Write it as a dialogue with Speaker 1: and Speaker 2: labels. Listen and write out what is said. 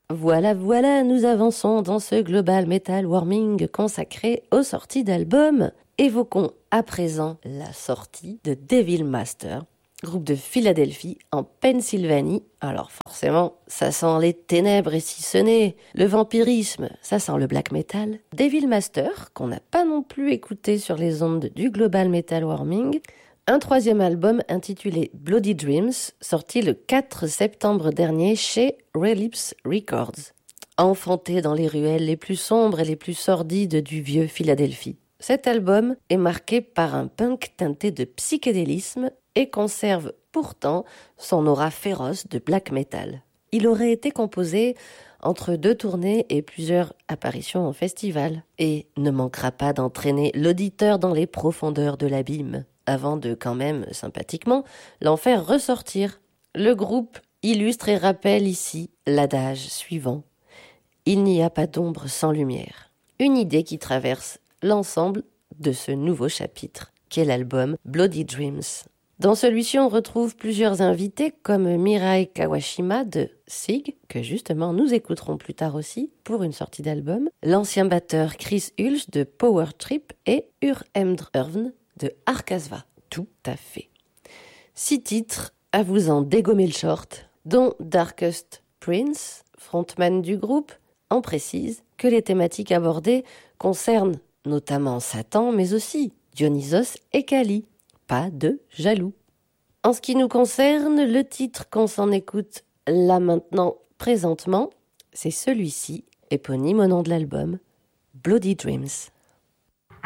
Speaker 1: Voilà, nous avançons dans ce Global Metal Warming consacré aux sorties d'albums. Évoquons à présent la sortie de Devil Master, groupe de Philadelphie en Pennsylvanie. Alors forcément, ça sent les ténèbres et si ce n'est le vampirisme, ça sent le black metal. Devil Master, qu'on n'a pas non plus écouté sur les ondes du Global Metal Warming. Un troisième album intitulé Bloody Dreams, sorti le 4 septembre dernier chez Relips Records. Enfanté dans les ruelles les plus sombres et les plus sordides du vieux Philadelphie. Cet album est marqué par un punk teinté de psychédélisme et conserve pourtant son aura féroce de black metal. Il aurait été composé entre 2 tournées et plusieurs apparitions en festival et ne manquera pas d'entraîner l'auditeur dans les profondeurs de l'abîme, avant de quand même, sympathiquement, l'en faire ressortir. Le groupe illustre et rappelle ici l'adage suivant. Il n'y a pas d'ombre sans lumière. Une idée qui traverse l'ensemble de ce nouveau chapitre, qu'est l'album Bloody Dreams. Dans celui-ci, on retrouve plusieurs invités comme Mirai Kawashima de Sig, que justement nous écouterons plus tard aussi pour une sortie d'album, l'ancien batteur Chris Hulse de Power Trip et Ur-Emdr Örn de Arkasva. Tout à fait. 6 titres à vous en dégommer le short, dont Darkest Prince, frontman du groupe, en précise que les thématiques abordées concernent notamment Satan, mais aussi Dionysos et Kali. Pas de jaloux. En ce qui nous concerne, le titre qu'on s'en écoute là maintenant, présentement, c'est celui-ci, éponyme au nom de l'album, Bloody Dreams.